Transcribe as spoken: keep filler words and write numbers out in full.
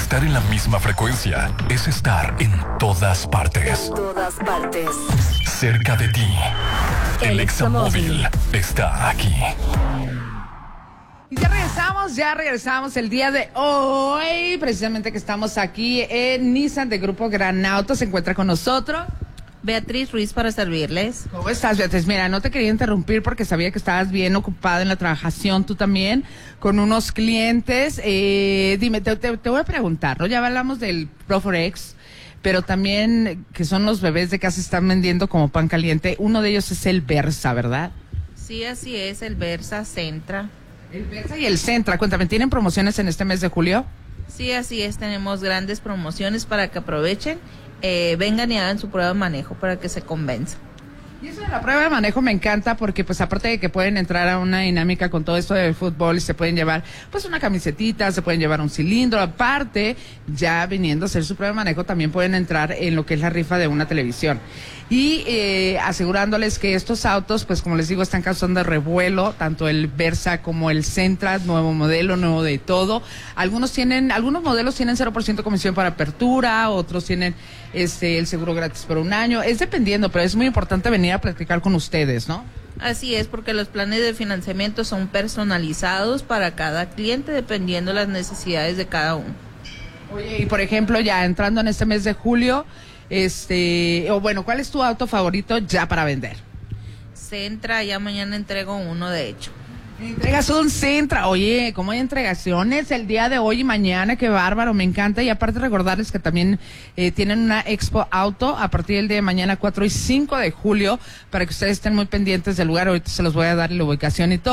Estar en la misma frecuencia es estar en todas partes. En todas partes. Cerca de ti. El El Examóvil está aquí. Y ya regresamos, ya regresamos el día de hoy, precisamente que estamos aquí en Nissan de Grupo Gran Auto. Se encuentra con nosotros Beatriz Ruiz para servirles. ¿Cómo estás, Beatriz? Mira, no te quería interrumpir porque sabía que estabas bien ocupada en la trabajación, tú también, con unos clientes. Eh, dime, te, te, te voy a preguntar, ¿no? Ya hablamos del Proforex, pero también que son los bebés de casa están vendiendo como pan caliente. Uno de ellos es el Versa, ¿verdad? Sí, así es, el Versa Centra. El Versa y el Centra, cuéntame, ¿tienen promociones en este mes de julio? Sí, así es, tenemos grandes promociones para que aprovechen. Eh, vengan y hagan su prueba de manejo para que se convenzan. Y eso de la prueba de manejo me encanta porque pues aparte de que pueden entrar a una dinámica con todo esto del fútbol y se pueden llevar pues una camisetita, se pueden llevar un cilindro, aparte ya viniendo a hacer su prueba de manejo también pueden entrar en lo que es la rifa de una televisión. Y eh, asegurándoles que estos autos pues como les digo están causando revuelo, tanto el Versa como el Centra, nuevo modelo, nuevo de todo. Algunos tienen, algunos modelos tienen cero por ciento comisión para apertura, otros tienen este el seguro gratis por un año, es dependiendo, pero es muy importante venir a platicar con ustedes, ¿no? Así es, porque los planes de financiamiento son personalizados para cada cliente dependiendo las necesidades de cada uno. Oye, y por ejemplo, ya entrando en este mes de julio, este, o bueno, ¿cuál es tu auto favorito ya para vender? Centra, ya mañana entrego uno de hecho. Entregas un Centra. Oye, ¿cómo hay entregaciones el día de hoy y mañana? Qué bárbaro, me encanta. Y aparte recordarles que también eh, tienen una Expo Auto a partir del día de mañana cuatro y cinco de julio para que ustedes estén muy pendientes del lugar. Ahorita se los voy a dar la ubicación y todo.